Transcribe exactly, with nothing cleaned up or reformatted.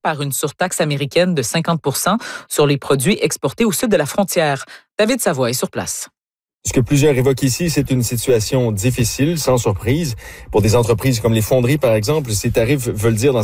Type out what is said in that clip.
par une surtaxe américaine de cinquante pour cent sur les produits exportés au sud de la frontière. David Savoie est sur place. Ce que plusieurs évoquent ici, c'est une situation difficile, sans surprise. Pour des entreprises comme les fonderies, par exemple, ces tarifs veulent dire dans